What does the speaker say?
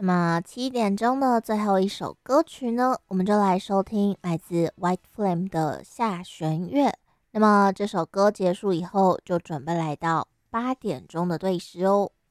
那么7点钟的最后一首歌曲呢，我们就来收听来自 White Flame 的《下弦月》。那么这首歌结束以后，就准备来到8点钟的对时哦。